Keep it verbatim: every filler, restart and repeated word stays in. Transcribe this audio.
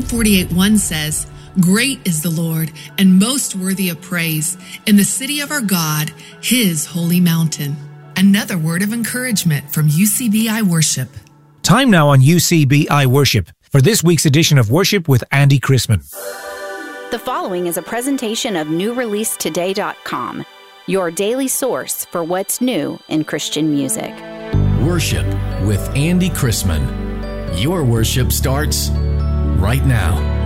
forty-eight one says, "Great is the Lord and most worthy of praise in the city of our God, his holy mountain." Another word of encouragement from U C B I Worship. Time now on U C B I Worship for this week's edition of Worship with Andy Chrisman. The following is a presentation of new release today dot com, your daily source for what's new in Christian music. Worship with Andy Chrisman. Your worship starts right now.